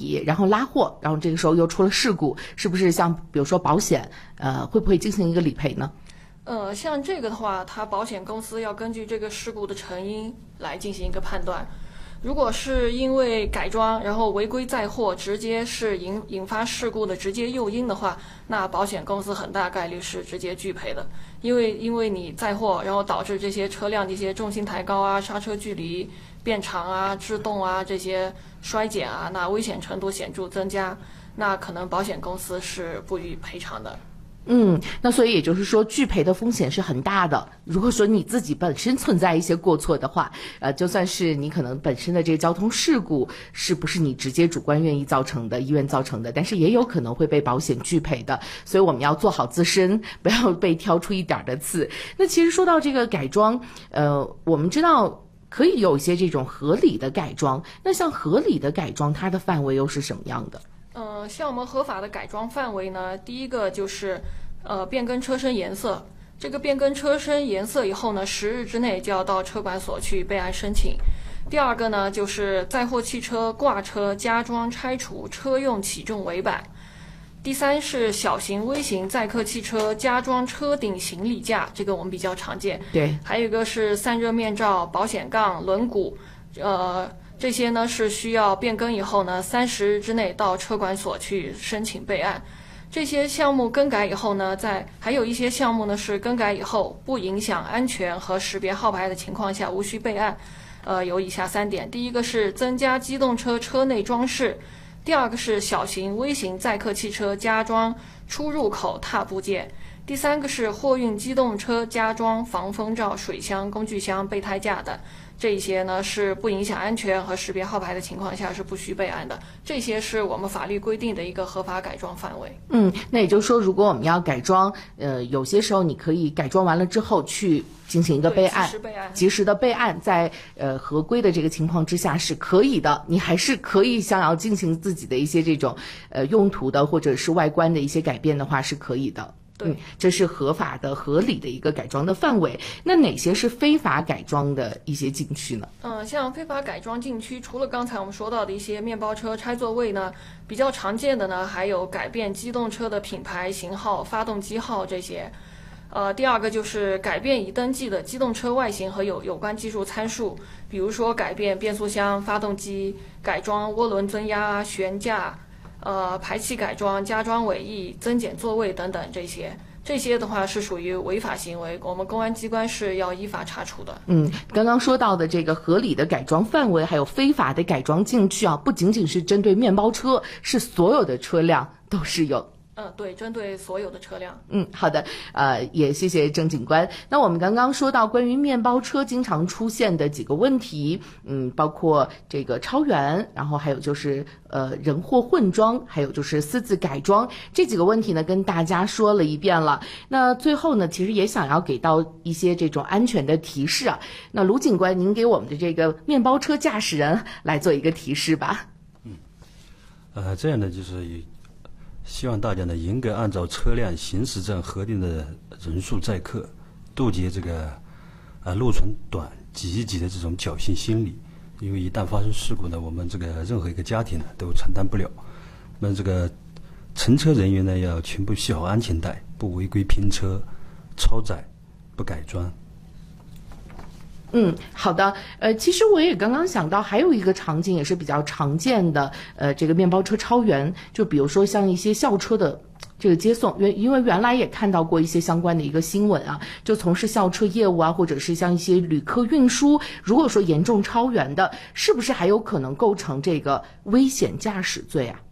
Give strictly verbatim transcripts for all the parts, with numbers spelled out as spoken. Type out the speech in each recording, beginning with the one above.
理，然后拉货，然后这个时候又出了事故，是不是像比如说保险，呃，会不会进行一个理赔呢？ 呃，像这个的话，它保险公司要根据这个事故的成因来进行一个判断。如果是因为改装然后违规载货，直接是引引发事故的直接诱因的话，那保险公司很大概率是直接拒赔的。因为因为你载货，然后导致这些车辆的一些重心抬高啊、刹车距离变长啊、制动啊这些衰减啊，那危险程度显著增加，那可能保险公司是不予赔偿的。 嗯，那所以也就是说，拒赔的风险是很大的。如果说你自己本身存在一些过错的话，呃，就算是你可能本身的这个交通事故是不是你直接主观愿意造成的、意愿造成的，但是也有可能会被保险拒赔的。所以我们要做好自身，不要被挑出一点的刺。那其实说到这个改装，呃，我们知道可以有一些这种合理的改装。那像合理的改装，它的范围又是什么样的？ 呃，像我们合法的改装范围呢，第一个就是，呃，变更车身颜色。这个变更车身颜色以后呢，十日之内就要到车管所去备案申请。第二个呢，就是载货汽车挂车、加装、拆除车用起重尾板。第三是小型、微型载客汽车加装车顶行李架，这个我们比较常见。 对， 还有一个是散热面罩、保险杠、轮毂，呃。这些呢是需要变更以后呢，三十日之内到车管所去申请备案。这些项目更改以后呢，在还有一些项目呢是更改以后不影响安全和识别号牌的情况下无需备案。呃，有以下三点：第一个是增加机动车车内装饰；第二个是小型、微型载客汽车加装出入口踏部件；第三个是货运机动车加装防风罩、水箱、工具箱、备胎架的。这些呢是不影响安全和识别号牌的情况下是不需备案的，这些是我们法律规定的一个合法改装范围。 嗯，那也就是说，如果我们要改装，呃，有些时候你可以改装完了之后去进行一个备案， 及时备案， 及时的备案，在呃合规的这个情况之下是可以的，你还是可以想要进行自己的一些这种呃用途的或者是外观的一些改变的话是可以的。 对、 嗯，这是合法的、合理的一个改装的范围。那哪些是非法改装的一些禁区呢？ 嗯，像非法改装禁区，除了刚才我们说到的一些面包车拆座位呢，比较常见的呢，还有改变机动车的品牌、型号、发动机号这些。呃，第二个就是改变已登记的机动车外形和有有关技术参数，比如说改变变速箱、发动机，改装涡轮增压、悬架。呃，排气改装、加装尾翼、增减座位等等，这些这些的话是属于违法行为，我们公安机关是要依法查处的。 嗯，刚刚说到的这个合理的改装范围，还有非法的改装禁区啊，不仅仅是针对面包车，是所有的车辆都适用。 嗯，对，针对所有的车辆。 嗯，好的，呃，也谢谢郑警官。那我们刚刚说到关于面包车经常出现的几个问题，嗯，包括这个超员，然后还有就是呃人货混装，还有就是私自改装这几个问题呢，跟大家说了一遍了。那最后呢，其实也想要给到一些这种安全的提示啊。那卢警官，您给我们的这个面包车驾驶人来做一个提示吧。 嗯，呃，这样呢，就是以。希望大家呢严格按照车辆行驶证核定的人数载客，杜绝这个呃路程短挤一挤的这种侥幸心理。因为一旦发生事故呢，我们这个任何一个家庭呢都承担不了。那这个乘车人员呢要全部系好安全带，不违规拼车、超载、不改装。 嗯，好的。呃，其实我也刚刚想到，还有一个场景也是比较常见的，呃，这个面包车超员，就比如说像一些校车的这个接送，原因为原来也看到过一些相关的一个新闻啊，就从事校车业务啊，或者是像一些旅客运输，如果说严重超员的，是不是还有可能构成这个危险驾驶罪啊？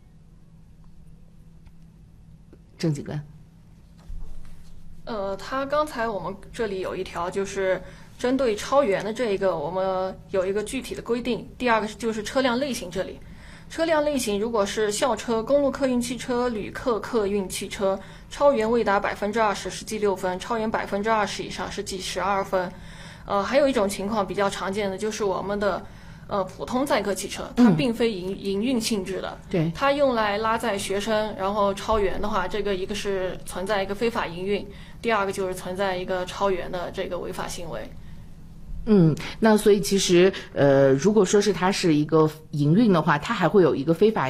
郑警官。 呃，他刚才我们这里有一条就是针对超员的这一个，我们有一个具体的规定。第二个就是车辆类型，这里车辆类型如果是校车、公路客运汽车、旅客客运汽车，超员未达百分之二十是记六分，超员百分之二十以上是记十二分。呃，还有一种情况比较常见的就是我们的呃普通载客汽车，它并非营营运性质的， 对， 它用来拉载学生，然后超员的话，这个一个是存在一个非法营运，第二个就是存在一个超员的这个违法行为。 嗯，那所以其实呃，如果说是它是一个营运的话，它还会有一个非法